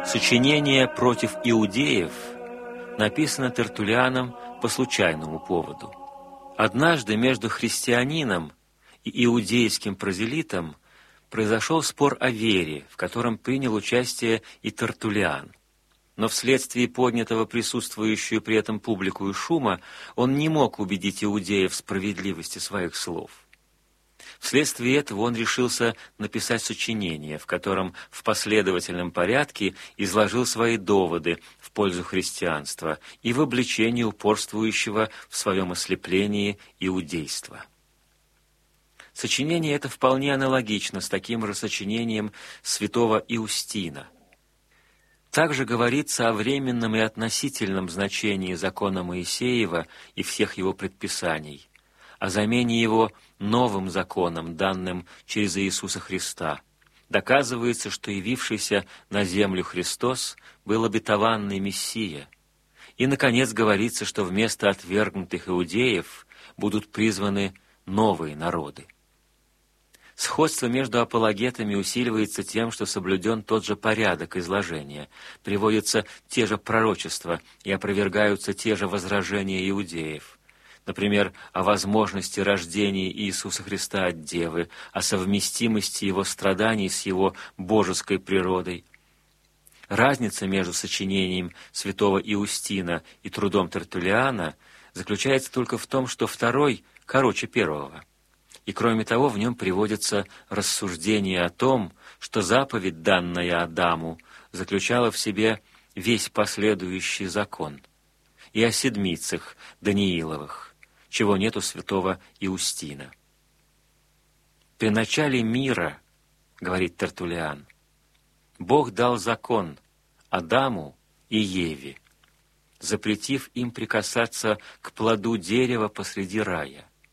Сочинение против иудеев написано Тертуллианом по случайному поводу. Однажды между христианином и иудейским прозелитом произошел спор о вере, в котором принял участие и Тертуллиан. Но вследствие поднятого присутствующую при этом публику и шума он не мог убедить иудеев в справедливости своих слов. Вследствие этого он решился написать сочинение, в котором в последовательном порядке изложил свои доводы в пользу христианства и в обличении упорствующего в своем ослеплении иудейства. Сочинение это вполне аналогично с таким же сочинением святого Иустина. Также говорится о временном и относительном значении закона Моисеева и всех его предписаний, о замене его новым законом, данным через Иисуса Христа. Доказывается, что явившийся на землю Христос был обетованный Мессия. И, наконец, говорится, что вместо отвергнутых иудеев будут призваны новые народы. Сходство между апологетами усиливается тем, что соблюден тот же порядок изложения, приводятся те же пророчества и опровергаются те же возражения иудеев. Например, о возможности рождения Иисуса Христа от Девы, о совместимости Его страданий с Его божеской природой. Разница между сочинением святого Иустина и трудом Тертуллиана заключается только в том, что второй короче первого. И кроме того, в нем приводятся рассуждения о том, что заповедь, данная Адаму, заключала в себе весь последующий закон, и о седмицах Данииловых, чего нет у святого Иустина. «При начале мира, — говорит Тертуллиан, — Бог дал закон Адаму и Еве, запретив им прикасаться к плоду дерева посреди рая.